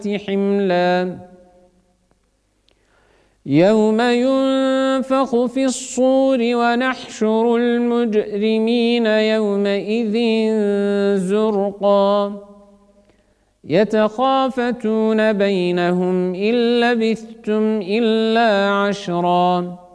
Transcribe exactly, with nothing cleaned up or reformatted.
حملا يوم ينفخ في الصور ونحشر المجرمين يومئذ زرقا يتخافتون بينهم إن لبثتم إلا عشرا